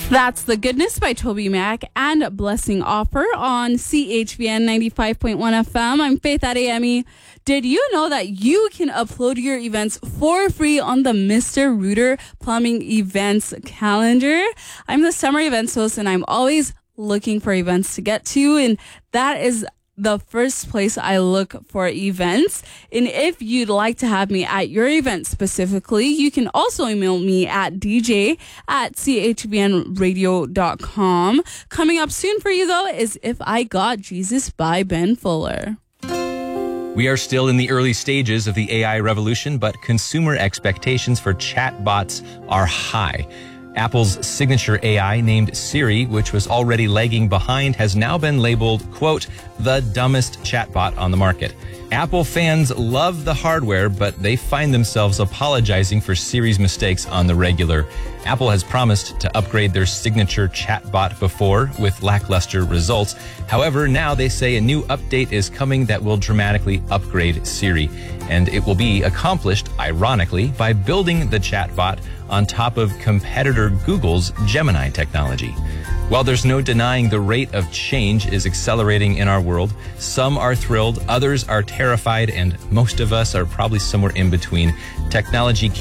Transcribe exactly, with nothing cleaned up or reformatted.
That's The Goodness by Toby Mac and Blessing Offer on C H V N ninety-five point one F M. I'm Faith Adeyemi. Did you know that you can upload your events for free on the Mister Rooter Plumbing Events calendar? I'm the summer events host and I'm always looking for events to get to, and that is the first place I look for events. And if you'd like to have me at your event specifically, you can also email me at d j at c h v n radio dot com. Coming up soon for you, though, is If I Got Jesus by Ben Fuller. We are still in the early stages of the A I revolution, but consumer expectations for chatbots are high. Apple's signature A I named Siri, which was already lagging behind, has now been labeled, quote, the dumbest chatbot on the market. Apple fans love the hardware, but they find themselves apologizing for Siri's mistakes on the regular. Apple has promised to upgrade their signature chatbot before, with lackluster results. However, now they say a new update is coming that will dramatically upgrade Siri. And it will be accomplished, ironically, by building the chatbot on top of competitor Google's Gemini technology. While there's no denying the rate of change is accelerating in our world, some are thrilled, others are terrified, and most of us are probably somewhere in between. Technology